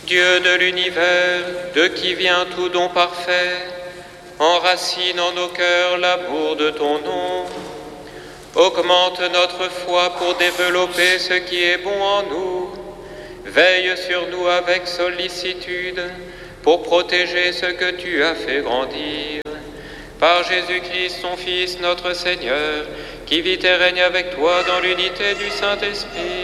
Dieu de l'univers, de qui vient tout don parfait, enracine en nos cœurs l'amour de ton nom. Augmente notre foi pour développer ce qui est bon en nous. Veille sur nous avec sollicitude pour protéger ce que tu as fait grandir. Par Jésus-Christ, son Fils, notre Seigneur, qui vit et règne avec toi dans l'unité du Saint-Esprit,